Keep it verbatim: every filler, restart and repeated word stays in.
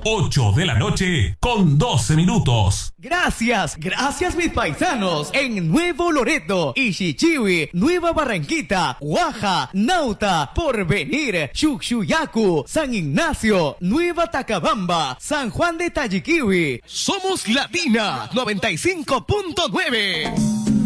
ocho de la noche con doce minutos. Gracias, gracias mis paisanos en Nuevo Loreto, Ishichiwi, Nueva Barranquita, Guaja, Nauta, Porvenir, Chuchuyacu, San Ignacio, Nueva Tacabamba, San Juan de Tayiquiwi. Somos Latina noventa y cinco punto nueve.